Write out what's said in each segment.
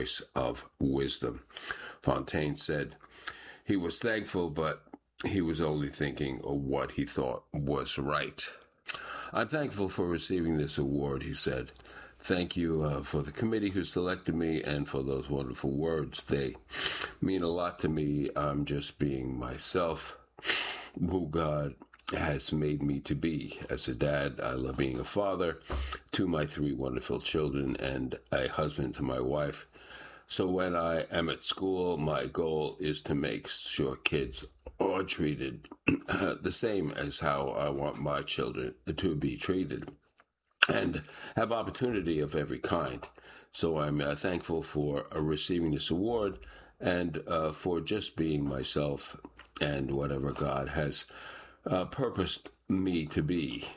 voice of wisdom. Fontaine said he was thankful, but he was only thinking of what he thought was right. I'm thankful for receiving this award, he said. Thank you for the committee who selected me and for those wonderful words. They mean a lot to me. I'm just being myself, who God has made me to be. As a dad, I love being a father to my 3 wonderful children and a husband to my wife. So when I am at school, my goal is to make sure kids are treated the same as how I want my children to be treated, and have opportunity of every kind. So I'm thankful for receiving this award and for just being myself and whatever God has purposed me to be.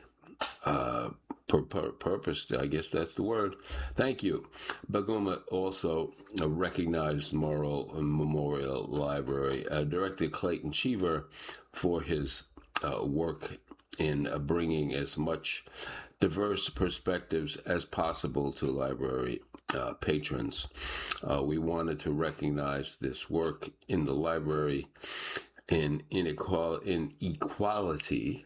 Purposed, I guess that's the word. Thank you. Baguma also recognized Memorial Library Director Clayton Cheever for his work in bringing as much diverse perspectives as possible to library patrons. We wanted to recognize this work in the library in equality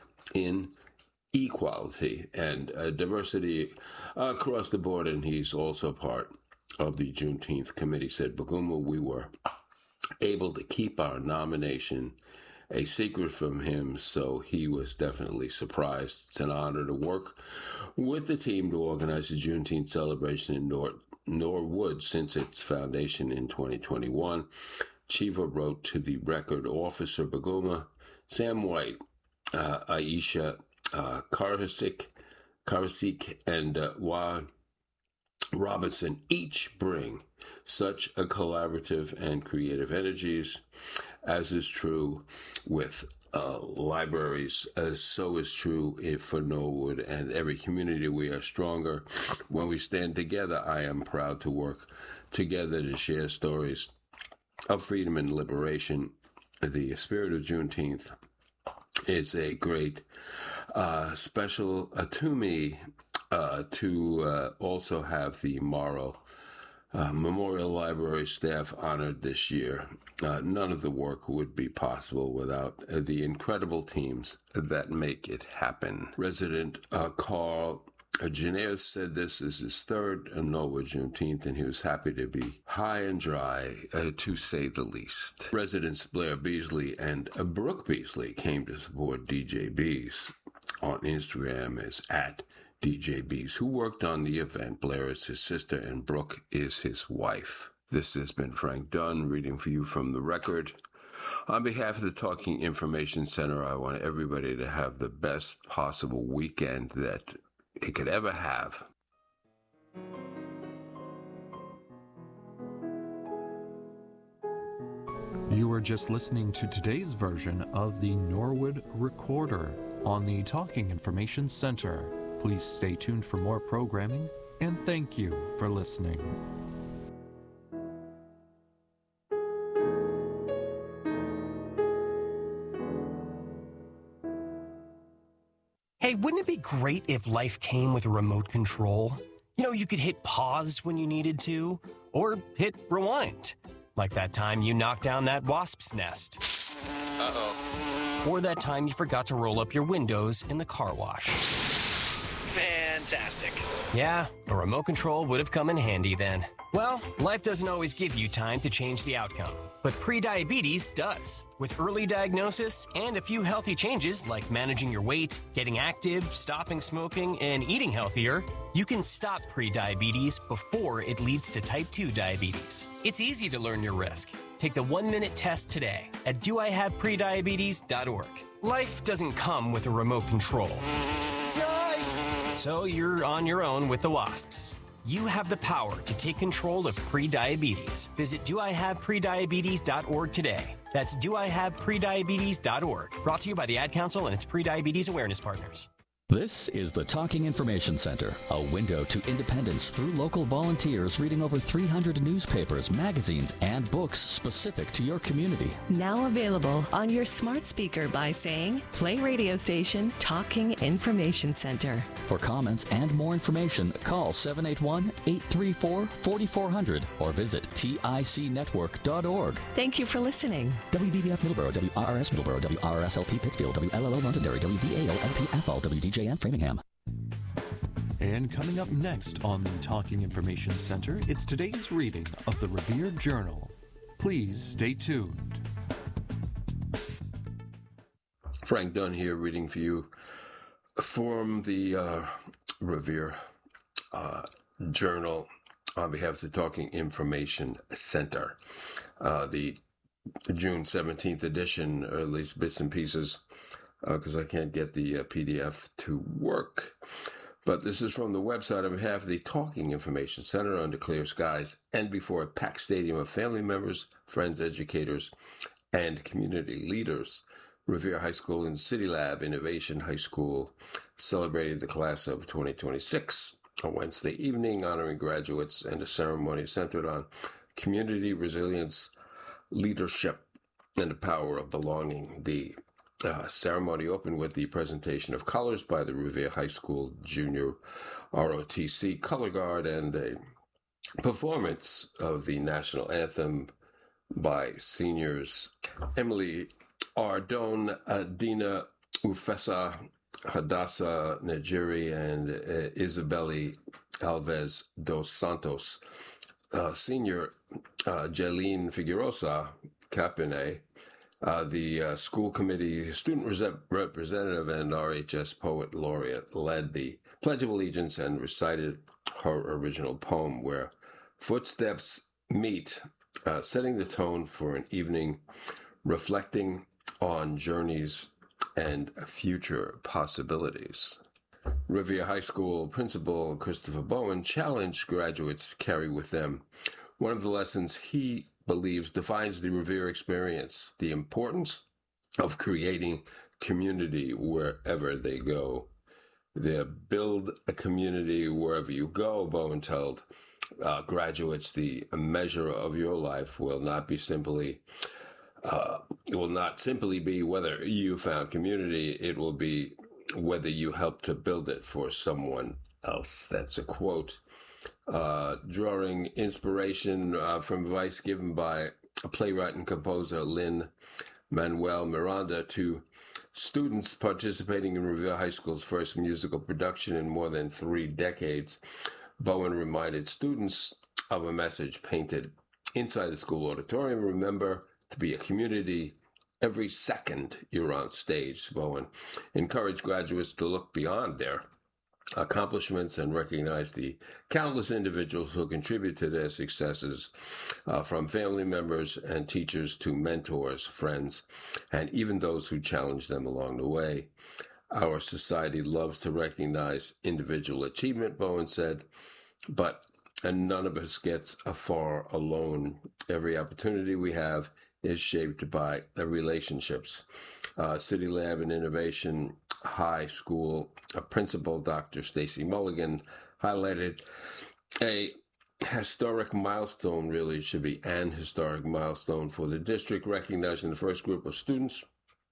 and diversity across the board, and he's also part of the Juneteenth committee, said Baguma. We were able to keep our nomination a secret from him, so he was definitely surprised. It's an honor to work with the team to organize the Juneteenth celebration in Norwood since its foundation in 2021. Cheever wrote to the record officer Baguma, Sam White, Aisha Karasik, and Juan Robinson each bring such a collaborative and creative energies, as is true with libraries, so is true for Norwood and every community. We are stronger when we stand together. I am proud to work together to share stories of freedom and liberation. The spirit of Juneteenth is a great special to me to also have the Memorial Library staff honored this year. None of the work would be possible without the incredible teams that make it happen. Resident Carl Janaeus said this is his third Norwood Juneteenth, and he was happy to be high and dry, to say the least. Residents Blair Beasley and Brooke Beasley came to support DJ Bees on Instagram as at DJ Bees, who worked on the event. Blair is his sister and Brooke is his wife. This has been Frank Dunn reading for you from the record. On behalf of the Talking Information Center, I want everybody to have the best possible weekend that it could ever have. You were just listening to today's version of the Norwood Recorder on the Talking Information Center. Please stay tuned for more programming, and thank you for listening. Hey, wouldn't it be great if life came with a remote control? You know, you could hit pause when you needed to, or hit rewind. Like that time you knocked down that wasp's nest. Uh-oh. Or that time you forgot to roll up your windows in the car wash. Fantastic. Yeah, a remote control would have come in handy then. Well, life doesn't always give you time to change the outcome, but prediabetes does. With early diagnosis and a few healthy changes like managing your weight, getting active, stopping smoking, and eating healthier, you can stop prediabetes before it leads to type 2 diabetes. It's easy to learn your risk. Take the 1-minute test today at doihaveprediabetes.org. Life doesn't come with a remote control. So you're on your own with the wasps. You have the power to take control of prediabetes. Visit doihaveprediabetes.org today. That's doihaveprediabetes.org. Brought to you by the Ad Council and its prediabetes awareness partners. This is the Talking Information Center, a window to independence through local volunteers reading over 300 newspapers, magazines, and books specific to your community. Now available on your smart speaker by saying, play radio station Talking Information Center. For comments and more information, call 781-834-4400 or visit ticnetwork.org. Thank you for listening. WVBF Middleborough, WRRS Middleborough, WRSLP Pittsfield, WLLO Londonderry, WVAO LP Athol, WDJN Framingham. And coming up next on the Talking Information Center, it's today's reading of the Revere Journal. Please stay tuned. Frank Dunn here, reading for you from the Revere Journal on behalf of the Talking Information Center. The June 17th edition, or at least bits and pieces, because I can't get the PDF to work. But this is from the website on behalf of the Talking Information Center under clear skies and before a packed stadium of family members, friends, educators, and community leaders. Revere High School and City Lab Innovation High School celebrated the class of 2026 on Wednesday evening, honoring graduates and a ceremony centered on community resilience, leadership, and the power of belonging. The ceremony opened with the presentation of colors by the Revere High School Junior ROTC Color Guard and a performance of the national anthem by seniors Emily Ardone, Dina Ufesa, Hadassah Najiri, and Isabeli Alves dos Santos. Senior Jailene Figueroa Capine, the school committee student representative and RHS poet laureate, led the Pledge of Allegiance and recited her original poem, Where Footsteps Meet, setting the tone for an evening reflecting on journeys and future possibilities. Revere High School Principal Christopher Bowen challenged graduates to carry with them one of the lessons he believes defines the Revere experience: the importance of creating community wherever they go. They build a community wherever you go, Bowen told graduates. The measure of your life will not simply be whether you found community. It will be whether you help to build it for someone else. That's a quote. Drawing inspiration from advice given by a playwright and composer Lin-Manuel Miranda to students participating in Revere High School's first musical production in more than 3 decades, Bowen reminded students of a message painted inside the school auditorium: remember to be a community every second you're on stage. Bowen encouraged graduates to look beyond their accomplishments and recognize the countless individuals who contribute to their successes, from family members and teachers to mentors, friends, and even those who challenge them along the way. Our society loves to recognize individual achievement, Bowen said, but none of us gets far alone. Every opportunity we have is shaped by relationships. City Lab and Innovation High School Principal Dr. Stacy Mulligan highlighted a historic milestone, really should be an historic milestone for the district, recognizing the first group of students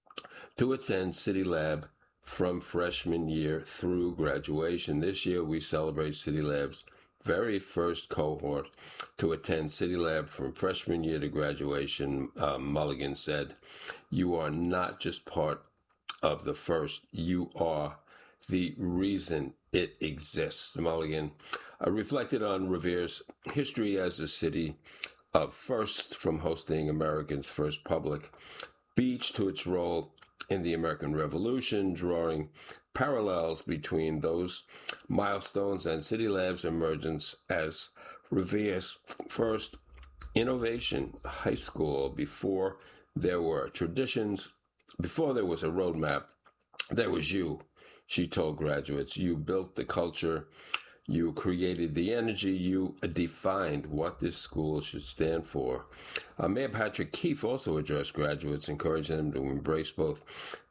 to attend City Lab from freshman year through graduation. This year we celebrate City Lab's very first cohort to attend City Lab from freshman year to graduation. Mulligan said, "You are not just part of the first, you are the reason it exists." Mulligan reflected on Revere's history as a city of firsts, from hosting America's first public beach to its role in the American Revolution, drawing parallels between those milestones and City Lab's emergence as Revere's first innovation high school. Before there were traditions, before there was a roadmap, there was you, she told graduates. You built the culture, you created the energy, you defined what this school should stand for. Mayor Patrick Keefe also addressed graduates, encouraging them to embrace both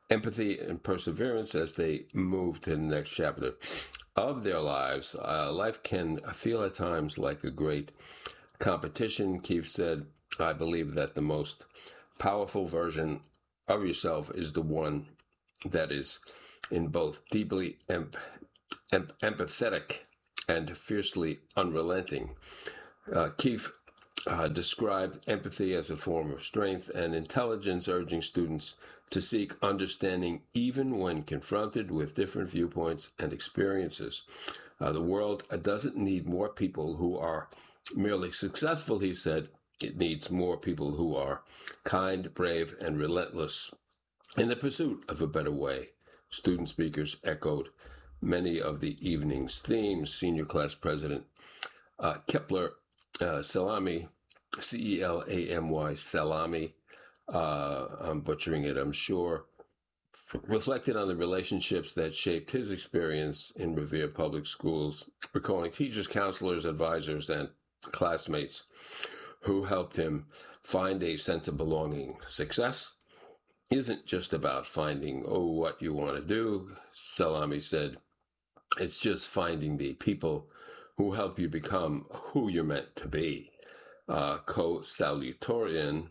empathy and perseverance as they move to the next chapter of their lives. Life can feel at times like a great competition. Keefe said, I believe that the most powerful version of yourself is the one that is in both deeply empathetic and fiercely unrelenting. Keefe described empathy as a form of strength and intelligence, urging students to seek understanding even when confronted with different viewpoints and experiences. The world doesn't need more people who are merely successful, he said. It needs more people who are kind, brave, and relentless in the pursuit of a better way. Student speakers echoed many of the evening's themes. Senior class president Kepler Salami, C-E-L-A-M-Y, Salami, I'm butchering it, I'm sure, reflected on the relationships that shaped his experience in Revere Public Schools, recalling teachers, counselors, advisors, and classmates who helped him find a sense of belonging. Success isn't just about finding, what you want to do, Salami said. It's just finding the people who help you become who you're meant to be. Co-salutatorian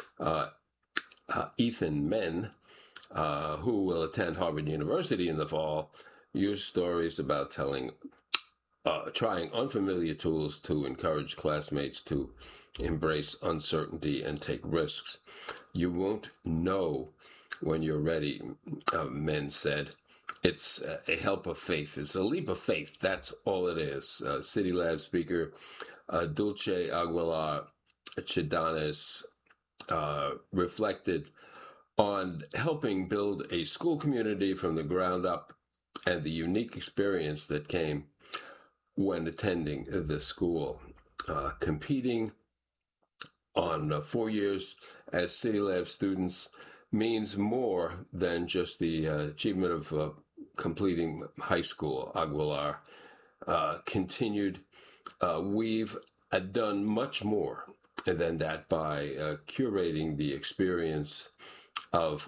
Ethan Men, who will attend Harvard University in the fall, used stories about trying unfamiliar tools to encourage classmates to embrace uncertainty and take risks. You won't know when you're ready, Men said. It's a help of faith. It's a leap of faith. That's all it is. City Lab speaker Dulce Aguilar Chidanes reflected on helping build a school community from the ground up and the unique experience that came when attending the school. Competing on 4 years as City Lab students means more than just the achievement of completing high school. Aguilar continued, we've done much more than that by curating the experience of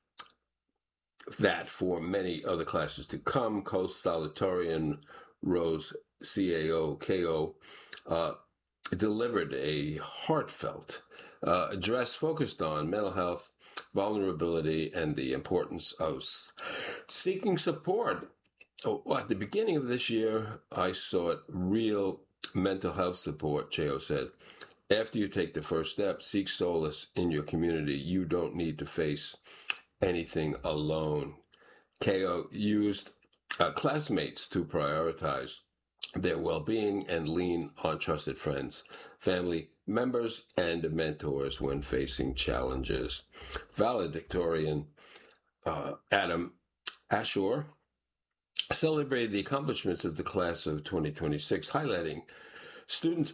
that for many other classes to come. Co-salutatorian Rose Cao delivered a heartfelt address focused on mental health, vulnerability, and the importance of seeking support. At the beginning of this year, I sought real mental health support, Cao said. After you take the first step, seek solace in your community. You don't need to face anything alone. Cao used classmates to prioritize their well-being and lean on trusted friends, family members, and mentors when facing challenges. Valedictorian Adam Ashore celebrated the accomplishments of the class of 2026, highlighting students'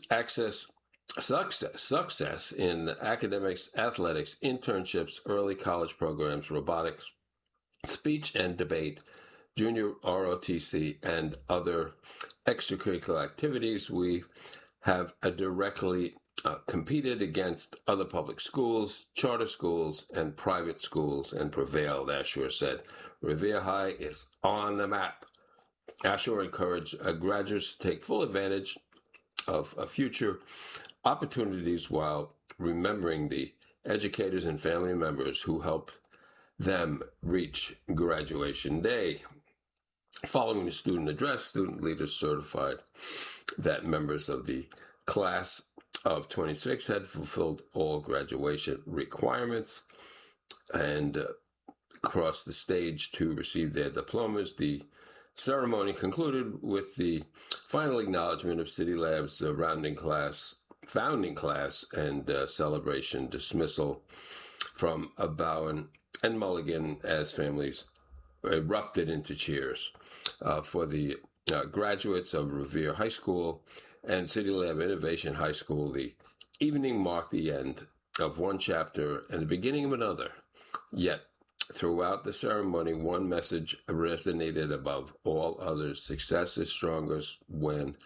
success in academics, athletics, internships, early college programs, robotics, speech and debate, junior ROTC, and other extracurricular activities. We have directly competed against other public schools, charter schools, and private schools and prevailed, Ashore said. Revere High is on the map. Ashore encouraged graduates to take full advantage of future opportunities while remembering the educators and family members who helped them reach graduation day. Following the student address, student leaders certified that members of the class of 26 had fulfilled all graduation requirements and crossed the stage to receive their diplomas. The ceremony concluded with the final acknowledgement of City Lab's founding class and celebration dismissal from Bowen and Mulligan as families erupted into cheers. For the graduates of Revere High School and City Lab Innovation High School, the evening marked the end of one chapter and the beginning of another. Yet, throughout the ceremony, one message resonated above all others: success is strongest when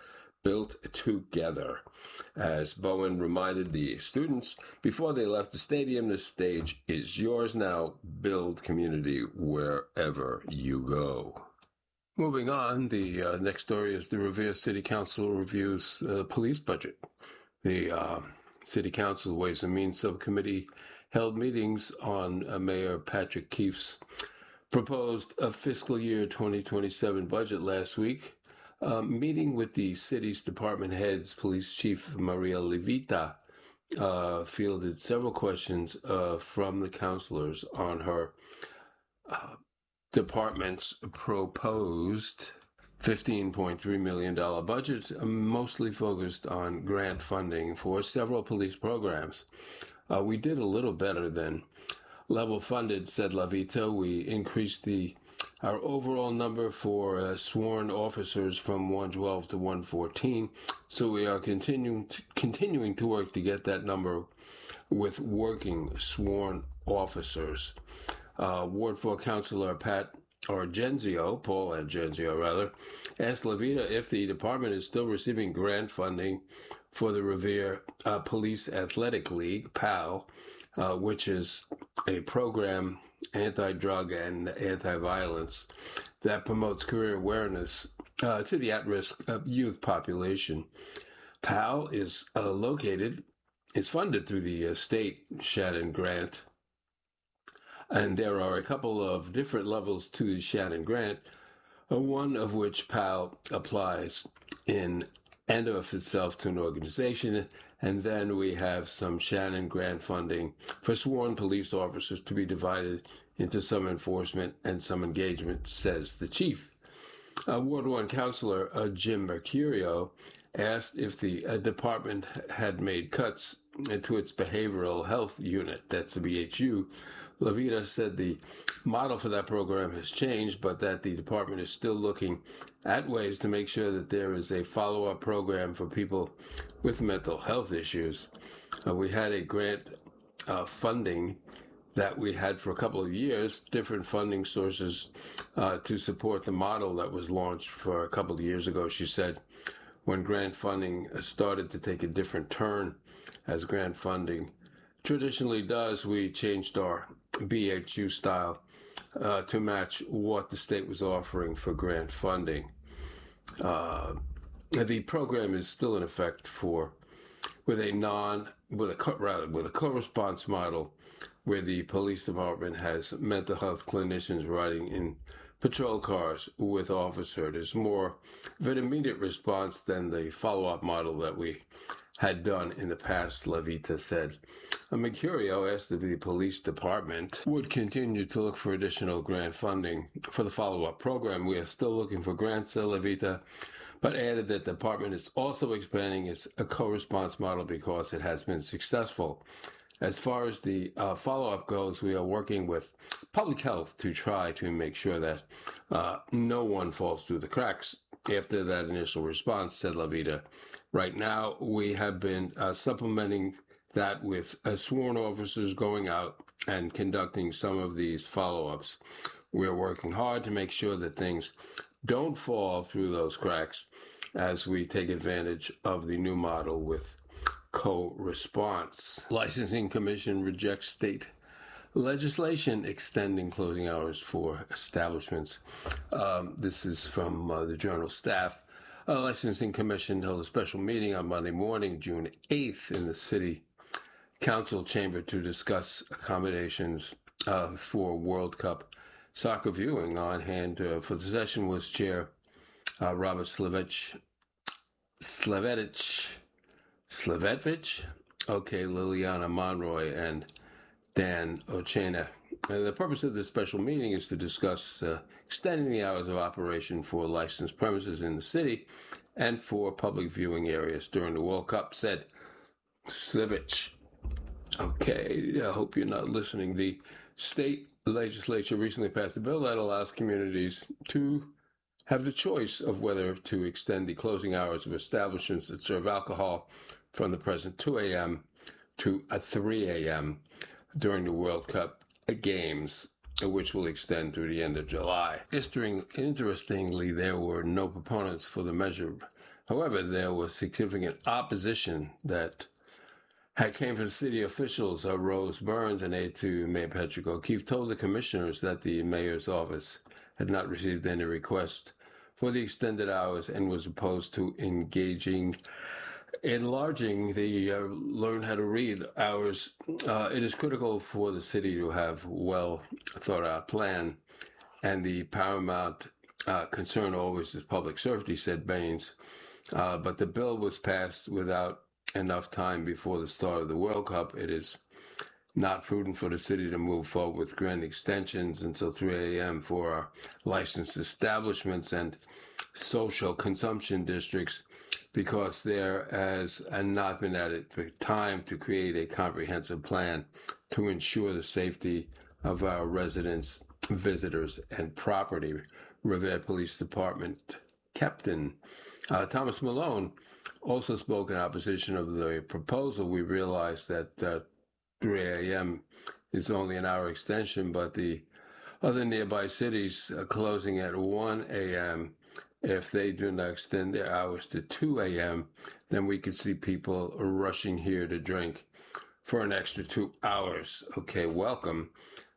built together. As Bowen reminded the students before they left the stadium, the stage is yours now. Build community wherever you go. Moving on, the next story is the Revere City Council reviews police budget. The City Council Ways and Means Subcommittee held meetings on Mayor Patrick Keefe's proposed fiscal year 2027 budget last week. Meeting with the city's department heads, Police Chief Maria Levita fielded several questions from the councilors on her department's proposed $15.3 million budget, mostly focused on grant funding for several police programs. We did a little better than level funded, said Levita. We increased our overall number for sworn officers from 112 to 114, so we are continuing to work to get that number with working sworn officers. Ward 4 Councilor Paul Argenzio, asked Levita if the department is still receiving grant funding for the Revere Police Athletic League, PAL, which is a program, anti-drug and anti-violence, that promotes career awareness to the at-risk youth population. PAL is funded through the state Shannon Grant, and there are a couple of different levels to the Shannon Grant, one of which PAL applies in and of itself to an organization, and then we have some Shannon Grant funding for sworn police officers to be divided into some enforcement and some engagement, says the chief. Ward 1 Councilor Jim Mercurio asked if the department had made cuts to its behavioral health unit, that's the BHU. Levita said the model for that program has changed, but that the department is still looking at ways to make sure that there is a follow-up program for people with mental health issues. We had a grant funding that we had for a couple of years, different funding sources to support the model that was launched for a couple of years ago. She said when grant funding started to take a different turn, as grant funding traditionally does, we changed our BHU style to match what the state was offering for grant funding. The program is still in effect with a co-response model where the police department has mental health clinicians riding in patrol cars with officers. There's more of an immediate response than the follow-up model that we had done in the past, Levita said. Mercurio asked if the police department would continue to look for additional grant funding for the follow-up program. We are still looking for grants, said Levita, but added that the department is also expanding its co-response model because it has been successful. As far as the follow-up goes, we are working with public health to try to make sure that no one falls through the cracks after that initial response, said Levita. Right now, we have been supplementing that with sworn officers going out and conducting some of these follow-ups. We're working hard to make sure that things don't fall through those cracks as we take advantage of the new model with co-response. Licensing Commission rejects state legislation extending closing hours for establishments. This is from the Journal Staff. Licensing Commission held a special meeting on Monday morning, June 8th, in the City Council chamber to discuss accommodations for World Cup soccer viewing. On hand for the session was Chair Robert Slavevich, Liliana Monroy, and Dan Ochena. The purpose of this special meeting is to discuss extending the hours of operation for licensed premises in the city and for public viewing areas during the World Cup, said Slavevich. Okay, I hope you're not listening. The state legislature recently passed a bill that allows communities to have the choice of whether to extend the closing hours of establishments that serve alcohol from the present 2 a.m. to 3 a.m. during the World Cup games, which will extend through the end of July. Interestingly, there were no proponents for the measure However, there was significant opposition that had came from city officials. Rose Burns, an aide to Mayor Patrick O'Keefe, told the commissioners that the mayor's office had not received any request for the extended hours and was opposed to enlarging the learn how to read hours. It is critical for the city to have well thought out plan, and the paramount concern always is public safety, said Baines. But the bill was passed without enough time before the start of the World Cup. It is not prudent for the city to move forward with grant extensions until 3 a.m. for our licensed establishments and social consumption districts, because there has not been adequate time to create a comprehensive plan to ensure the safety of our residents, visitors, and property. Revere Police Department Captain Thomas Malone also spoke in opposition of the proposal. We realize that 3 a.m. is only an hour extension, but the other nearby cities are closing at 1 a.m. If they do not extend their hours to 2 a.m., then we could see people rushing here to drink for an extra 2 hours. Okay, welcome.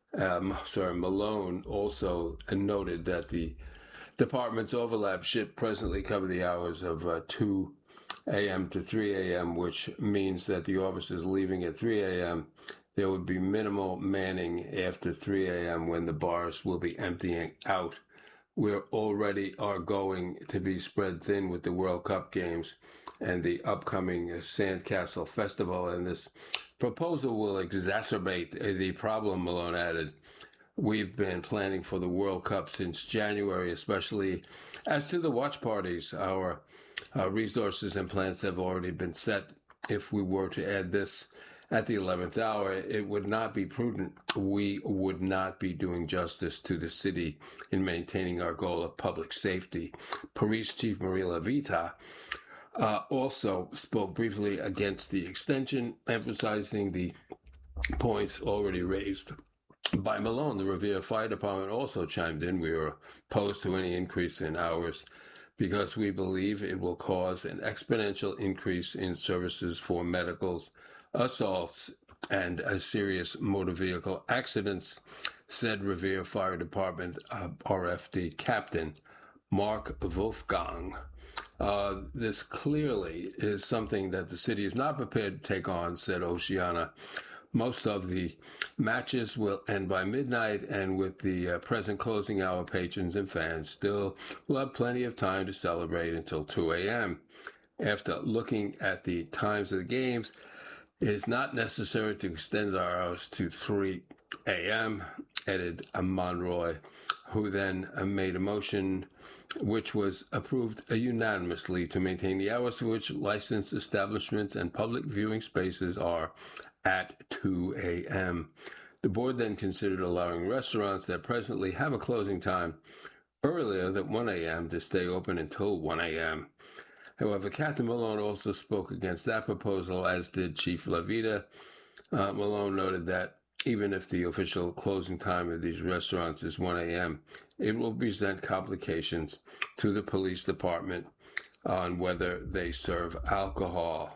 Malone also noted that the department's overlap shift presently cover the hours of 2 a.m. to 3 a.m., which means that the officers leaving at 3 a.m., there would be minimal manning after 3 a.m. when the bars will be emptying out. We already are going to be spread thin with the World Cup games and the upcoming Sandcastle Festival, and this proposal will exacerbate the problem, Malone added. We've been planning for the World Cup since January, especially as to the watch parties. Our resources and plans have already been set. If we were to add this at the 11th hour, it would not be prudent. We would not be doing justice to the city in maintaining our goal of public safety. Police Chief Maria Levita also spoke briefly against the extension, emphasizing the points already raised by Malone. The Revere Fire Department also chimed in. We are opposed to any increase in hours because we believe it will cause an exponential increase in services for medicals, assaults, and serious motor vehicle accidents, said Revere Fire Department RFD Captain Mark Wolfgang. This clearly is something that the city is not prepared to take on, said Oceana. Most of the matches will end by midnight, and with the present closing hour, patrons and fans still will have plenty of time to celebrate until 2 a.m. After looking at the times of the games, it is not necessary to extend our hours to 3 a.m., added Monroy, who then made a motion which was approved unanimously to maintain the hours to which licensed establishments and public viewing spaces are at 2 a.m. The board then considered allowing restaurants that presently have a closing time earlier than 1 a.m. to stay open until 1 a.m. However, Captain Malone also spoke against that proposal, as did Chief Levita. Malone noted that even if the official closing time of these restaurants is 1 a.m., it will present complications to the police department on whether they serve alcohol.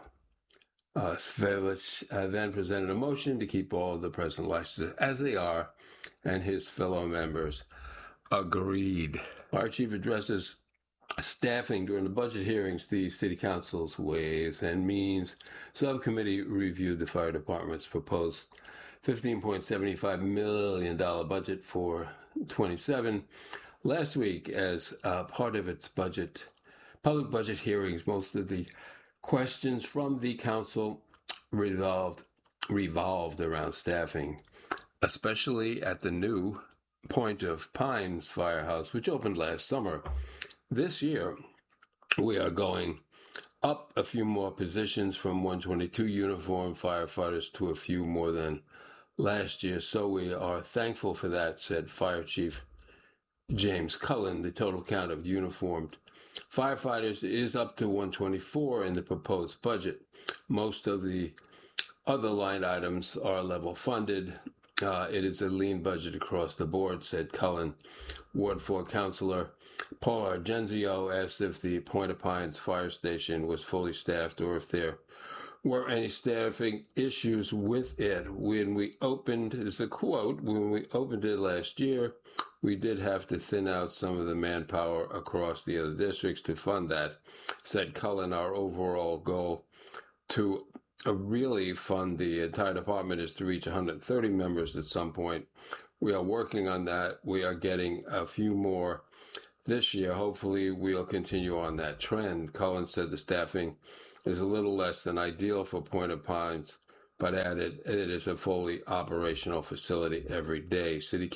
Svevich then presented a motion to keep all of the present licenses as they are, and his fellow members agreed. Fire Chief addresses staffing during the budget hearings. The City Council's Ways and Means Subcommittee reviewed the fire department's proposed $15.75 million budget for 27 last week. As part of its public budget hearings, most of the questions from the council revolved around staffing, especially at the new Point of Pines firehouse, which opened last summer. This year, we are going up a few more positions from 122 uniformed firefighters to a few more than last year, so we are thankful for that, said Fire Chief James Cullen. The total count of uniformed firefighters is up to 124 in the proposed budget. Most of the other line items are level funded. It is a lean budget across the board, said Cullen. Ward 4 Councilor Paul Argenzio asked if the Point-à-Pines fire station was fully staffed or if there were any staffing issues with it. When we opened, this is a quote, when we opened it last year, we did have to thin out some of the manpower across the other districts to fund that, said Cullen. Our overall goal to really fund the entire department is to reach 130 members at some point. We are working on that. We are getting a few more this year. Hopefully, we'll continue on that trend. Cullen said the staffing is a little less than ideal for Point-à-Pines, but added it is a fully operational facility every day. City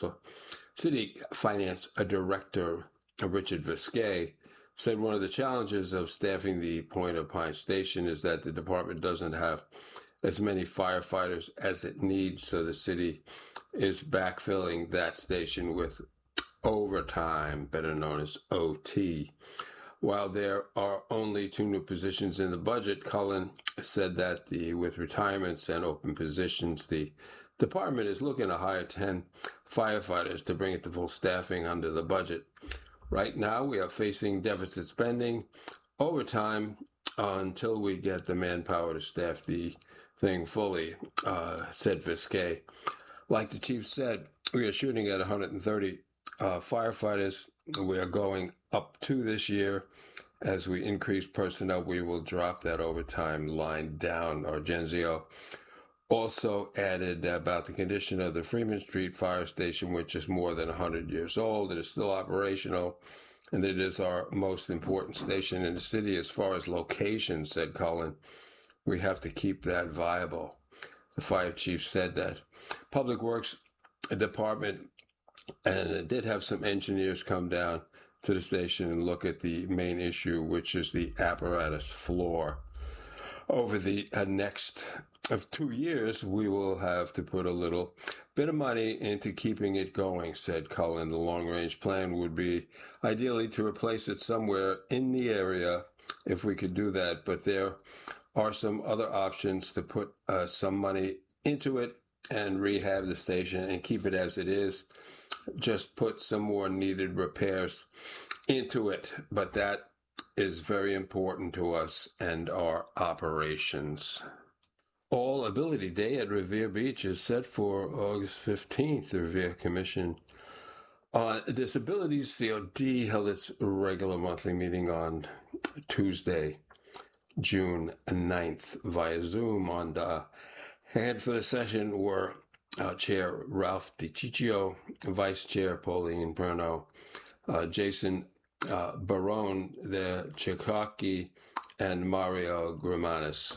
Finance Director Richard Visquet said one of the challenges of staffing the Point-à-Pines station is that the department doesn't have as many firefighters as it needs, so the city is backfilling that station with overtime, better known as OT. While there are only 2 new positions in the budget, Cullen said that with retirements and open positions, the department is looking to hire 10 firefighters to bring it to full staffing under the budget. Right now, we are facing deficit spending overtime until we get the manpower to staff the thing fully, said Visquet. Like the chief said, we are shooting at 130 firefighters. We are going up to this year. As we increase personnel, we will drop that overtime line down. Argenzio also added about the condition of the Freeman Street Fire Station, which is more than 100 years old. It is still operational, and it is our most important station in the city as far as location, said Cullen. We have to keep that viable. The fire chief said that. Public Works Department, and it did have some engineers come down to the station and look at the main issue, which is the apparatus floor. Over the next of 2 years, we will have to put a little bit of money into keeping it going, said Cullen. The long-range plan would be ideally to replace it somewhere in the area if we could do that, but there are some other options to put some money into it and rehab the station and keep it as it is. Just put some more needed repairs into it, but that is very important to us and our operations. All Ability Day at Revere Beach is set for August 15th. The Revere Commission on Disabilities, COD, held its regular monthly meeting on Tuesday, June 9th via Zoom. On the hand for the session were Chair Ralph DiCiccio, Vice Chair Pauline Bruno, Jason Barone, the Chikaki, and Mario Grimanis.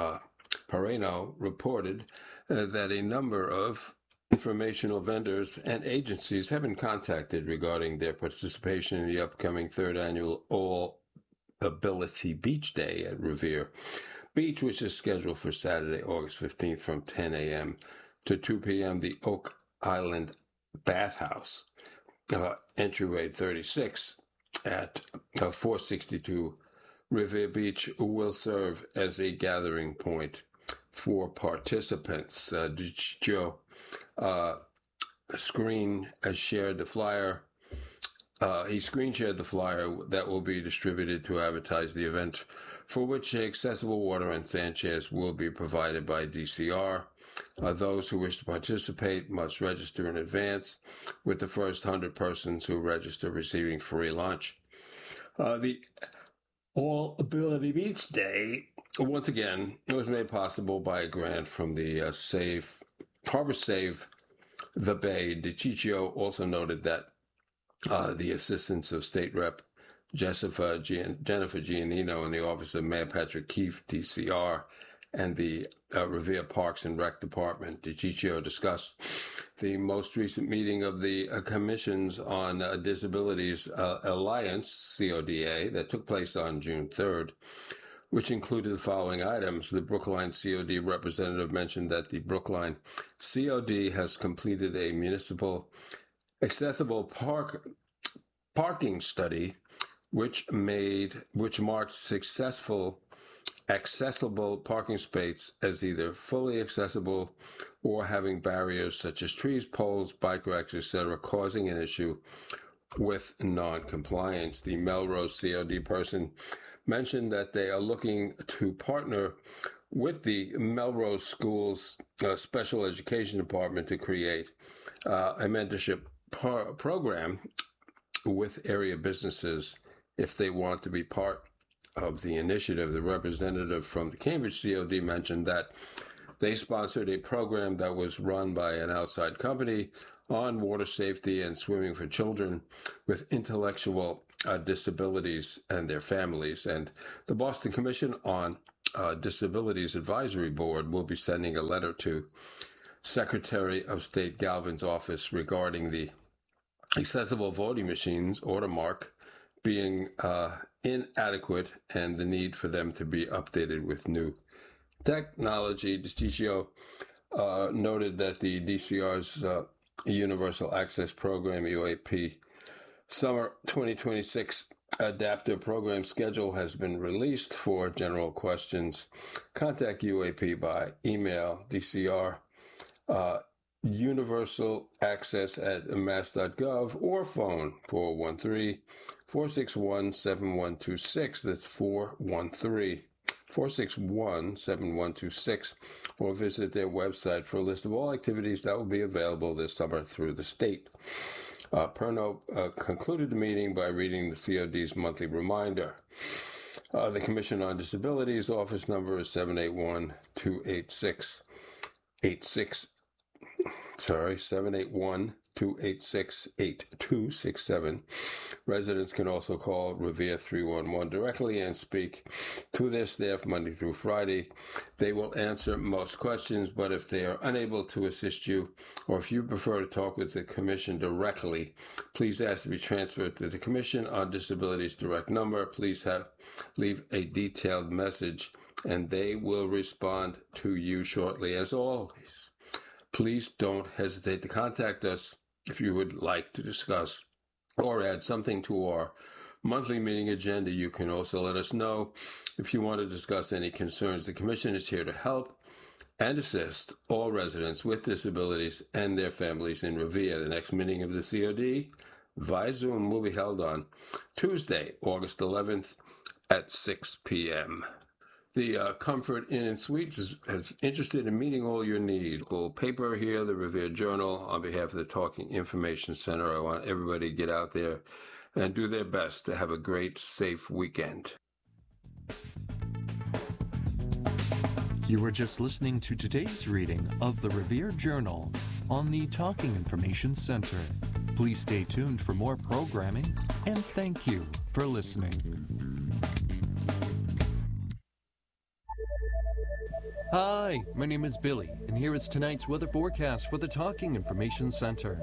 Pereno reported that a number of informational vendors and agencies have been contacted regarding their participation in the upcoming 3rd annual All Ability Beach Day at Revere Beach, which is scheduled for Saturday, August 15th from 10 a.m. to 2 p.m. The Oak Island Bathhouse, entryway 36 at 462 Revere Beach, will serve as a gathering point for participants. DiCiccio shared the flyer. He screen shared the flyer that will be distributed to advertise the event, for which accessible water and sand chairs will be provided by DCR. Those who wish to participate must register in advance, with the first 100 persons who register receiving free lunch. The All Ability Beach Day, once again, it was made possible by a grant from the Harbor Save the Bay. DiCiccio also noted that the assistance of State Rep Jennifer Giannino in the Office of Mayor Patrick Keefe, DCR, and the Revere Parks and Rec Department. DiCiccio discussed the most recent meeting of the Commissions on Disabilities Alliance, CODA, that took place on June 3rd, which included the following items. The Brookline COD representative mentioned that the Brookline COD has completed a municipal accessible parking study, which marked successful accessible parking space as either fully accessible or having barriers such as trees, poles, bike racks, etc., causing an issue with non-compliance. The Melrose COD person mentioned that they are looking to partner with the Melrose Schools Special Education Department to create a mentorship program with area businesses if they want to be part of the initiative. The representative from the Cambridge COD mentioned that they sponsored a program that was run by an outside company on water safety and swimming for children with intellectual disabilities and their families. And the Boston Commission on Disabilities Advisory Board will be sending a letter to Secretary of State Galvin's office regarding the accessible voting machines, Ordermark, being inadequate and the need for them to be updated with new technology. The DCO noted that the DCR's Universal Access Program, UAP, Summer 2026 adaptive program schedule has been released. For general questions, contact UAP by email, DCR, universalaccess@mass.gov, or phone 413-461-7126. That's 413-461-7126, or visit their website for a list of all activities that will be available this summer through the state. Perno concluded the meeting by reading the COD's monthly reminder. The Commission on Disabilities office number is 781-286-8267. Residents can also call Revere 311 directly and speak to their staff Monday through Friday. They will answer most questions, but if they are unable to assist you, or if you prefer to talk with the Commission directly, please ask to be transferred to the Commission on Disabilities direct number. Please leave a detailed message, and they will respond to you shortly. As always, please don't hesitate to contact us if you would like to discuss or add something to our monthly meeting agenda. You can also let us know if you want to discuss any concerns. The Commission is here to help and assist all residents with disabilities and their families in Revere. The next meeting of the COD via Zoom will be held on Tuesday, August 11th at 6 p.m. The Comfort Inn and Suites is interested in meeting all your needs. Paper here, the Revere Journal, on behalf of the Talking Information Center. I want everybody to get out there and do their best to have a great, safe weekend. You were just listening to today's reading of the Revere Journal on the Talking Information Center. Please stay tuned for more programming, and thank you for listening. Hi, my name is Billy, and here is tonight's weather forecast for the Talking Information Center.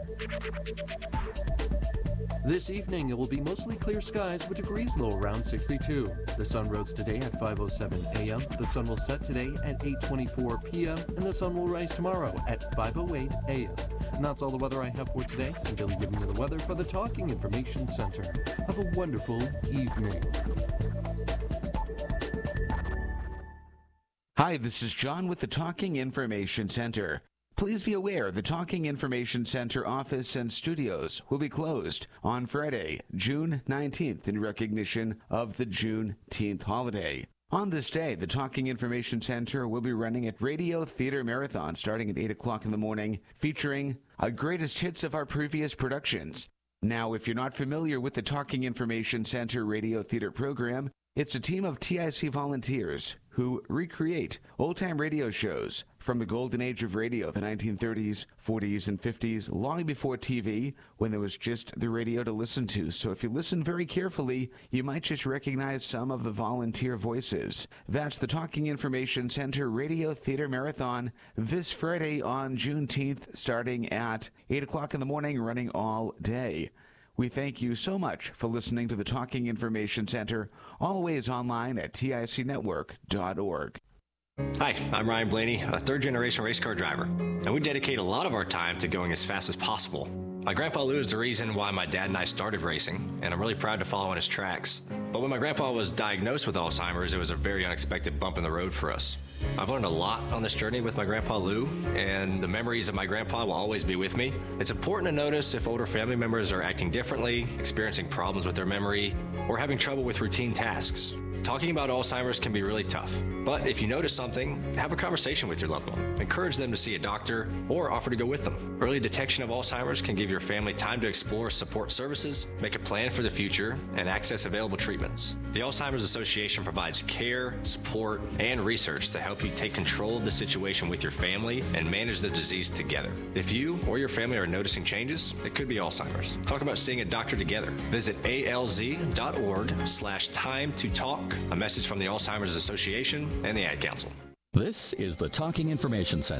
This evening, it will be mostly clear skies with degrees low around 62. The sun rose today at 5:07 a.m., the sun will set today at 8:24 p.m., and the sun will rise tomorrow at 5:08 a.m. And that's all the weather I have for today. I'm Billy giving you the weather for the Talking Information Center. Have a wonderful evening. Hi, this is John with the Talking Information Center. Please be aware the Talking Information Center office and studios will be closed on Friday, June 19th in recognition of the Juneteenth holiday. On this day, the Talking Information Center will be running a Radio Theater Marathon starting at 8 o'clock in the morning, featuring our greatest hits of our previous productions. Now, if you're not familiar with the Talking Information Center Radio Theater program, it's a team of TIC volunteers who recreate old-time radio shows from the golden age of radio, the 1930s, 40s, and 50s, long before TV, when there was just the radio to listen to. So if you listen very carefully, you might just recognize some of the volunteer voices. That's the Talking Information Center Radio Theater Marathon this Friday on Juneteenth, starting at 8 o'clock in the morning, running all day. We thank you so much for listening to the Talking Information Center, always online at ticnetwork.org. Hi, I'm Ryan Blaney, a third-generation race car driver, and we dedicate a lot of our time to going as fast as possible. My grandpa Lou is the reason why my dad and I started racing, and I'm really proud to follow in his tracks. But when my grandpa was diagnosed with Alzheimer's, it was a very unexpected bump in the road for us. I've learned a lot on this journey with my grandpa Lou, and the memories of my grandpa will always be with me. It's important to notice if older family members are acting differently, experiencing problems with their memory, or having trouble with routine tasks. Talking about Alzheimer's can be really tough, but if you notice something, have a conversation with your loved one. Encourage them to see a doctor or offer to go with them. Early detection of Alzheimer's can give your family time to explore support services, make a plan for the future, and access available treatments. The Alzheimer's Association provides care, support, and research to help you take control of the situation with your family and manage the disease together. If you or your family are noticing changes, it could be Alzheimer's. Talk about seeing a doctor together. Visit alz.org/time to talk. A message from the Alzheimer's Association and the Ad Council. This is the Talking Information Center.